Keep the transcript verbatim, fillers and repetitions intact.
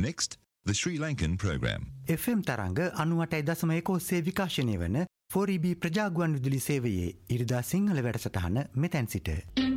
Next, the Sri Lankan program. F M තරංග අනුවටයි දශම එක ඔස්සේ විකාශනය වන ෆෝර් ඊ බී ප්‍රජාගුවන් විදුලි සේවයේ ඉරිදා සිංහල වැඩසටහන මෙතැන් සිට.